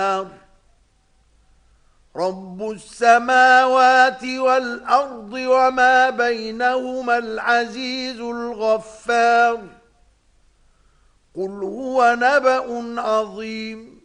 رب السماوات والأرض وما بينهما العزيز الغفار قل هو نبأ عظيم